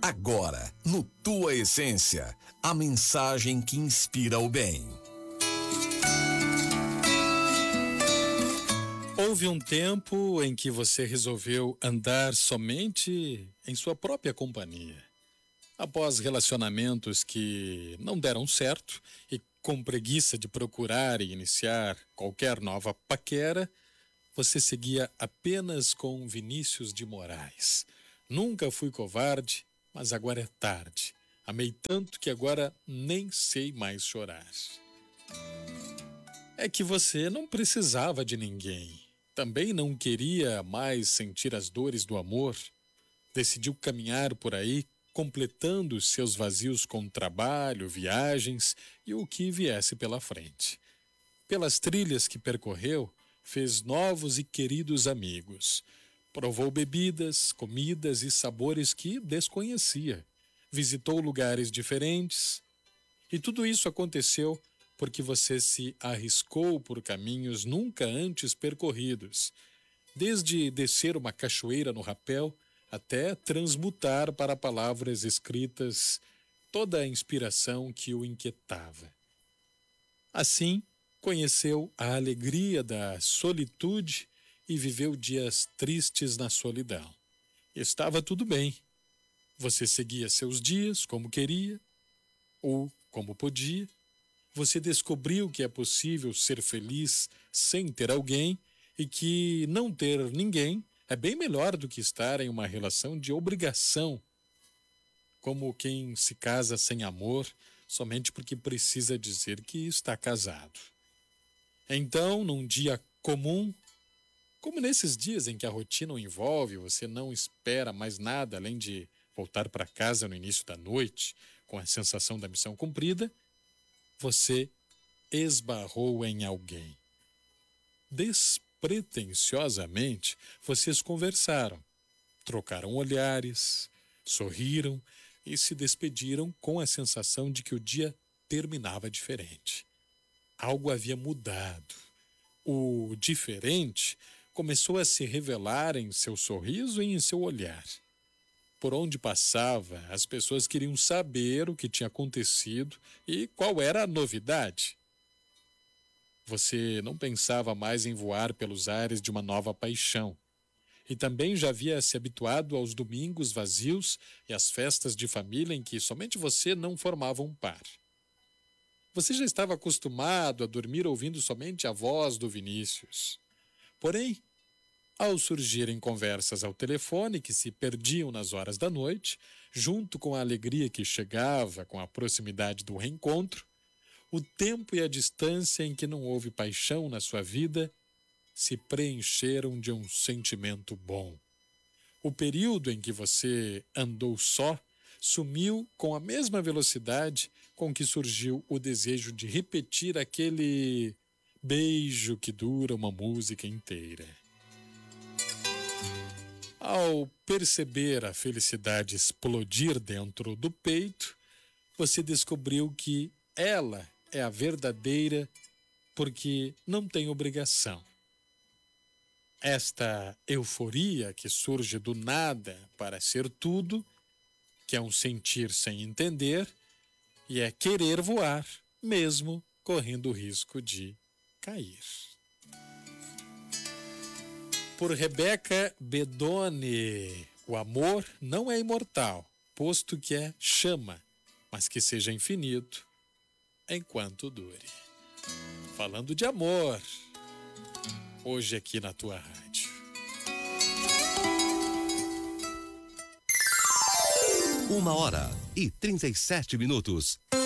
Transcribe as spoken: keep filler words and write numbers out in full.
Agora, no Tua Essência, a mensagem que inspira o bem. Houve um tempo em que você resolveu andar somente em sua própria companhia. Após relacionamentos que não deram certo e com preguiça de procurar e iniciar qualquer nova paquera, você seguia apenas com Vinícius de Moraes. Nunca fui covarde, mas agora é tarde. Amei tanto que agora nem sei mais chorar. É que você não precisava de ninguém. Também não queria mais sentir as dores do amor. Decidiu caminhar por aí, completando seus vazios com trabalho, viagens e o que viesse pela frente. Pelas trilhas que percorreu, fez novos e queridos amigos. Provou bebidas, comidas e sabores que desconhecia. Visitou lugares diferentes. E tudo isso aconteceu porque você se arriscou por caminhos nunca antes percorridos. Desde descer uma cachoeira no rapel até transmutar para palavras escritas toda a inspiração que o inquietava. Assim, conheceu a alegria da solitude e viveu dias tristes na solidão. Estava tudo bem. Você seguia seus dias como queria ou como podia. Você descobriu que é possível ser feliz sem ter alguém e que não ter ninguém é bem melhor do que estar em uma relação de obrigação, como quem se casa sem amor somente porque precisa dizer que está casado. Então, num dia comum, como nesses dias em que a rotina o envolve, você não espera mais nada além de voltar para casa no início da noite, com a sensação da missão cumprida, você esbarrou em alguém. Despretensiosamente, vocês conversaram, trocaram olhares, sorriram e se despediram com a sensação de que o dia terminava diferente. Algo havia mudado. O diferente começou a se revelar em seu sorriso e em seu olhar. Por onde passava, as pessoas queriam saber o que tinha acontecido e qual era a novidade. Você não pensava mais em voar pelos ares de uma nova paixão. E também já havia se habituado aos domingos vazios e às festas de família em que somente você não formava um par. Você já estava acostumado a dormir ouvindo somente a voz do Vinícius. Porém, ao surgirem conversas ao telefone que se perdiam nas horas da noite, junto com a alegria que chegava com a proximidade do reencontro, o tempo e a distância em que não houve paixão na sua vida se preencheram de um sentimento bom. O período em que você andou só sumiu com a mesma velocidade com que surgiu o desejo de repetir aquele beijo que dura uma música inteira. Ao perceber a felicidade explodir dentro do peito, você descobriu que ela é a verdadeira porque não tem obrigação. Esta euforia que surge do nada para ser tudo, que é um sentir sem entender, e é querer voar, mesmo correndo o risco de cair. Por Rebeca Bedone, o amor não é imortal, posto que é chama, mas que seja infinito, enquanto dure. Falando de amor, hoje aqui na tua rádio. Uma hora e trinta e sete minutos.